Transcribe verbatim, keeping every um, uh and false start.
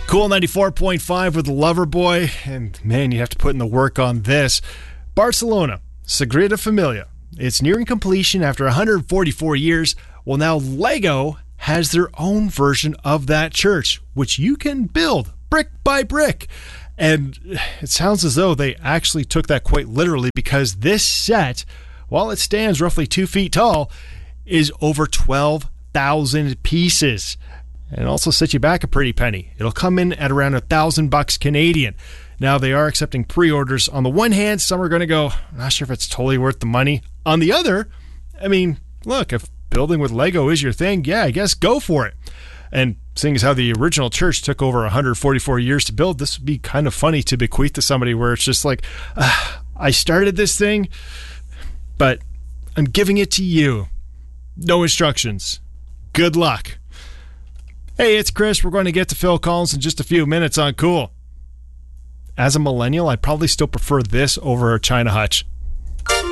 Cool ninety-four point five with Loverboy. And man, you have to put in the work on this. Barcelona, Sagrada Familia. It's nearing completion after one hundred forty-four years. Well, now Lego has their own version of that church, which you can build brick by brick. And it sounds as though they actually took that quite literally, because this set, while it stands roughly two feet tall, is over twelve thousand pieces. And it also sets you back a pretty penny. It'll come in at around a thousand bucks Canadian. Now, they are accepting pre-orders. On the one hand, some are going to go, I'm not sure if it's totally worth the money. On the other, I mean, look, if building with Lego is your thing, yeah, I guess go for it. And seeing as how the original church took over one hundred forty-four years to build, this would be kind of funny to bequeath to somebody where it's just like, uh, I started this thing, but I'm giving it to you. No instructions. Good luck. Hey, it's Chris. We're going to get to Phil Collins in just a few minutes on Cool. As a millennial, I'd probably still prefer this over a China Hutch.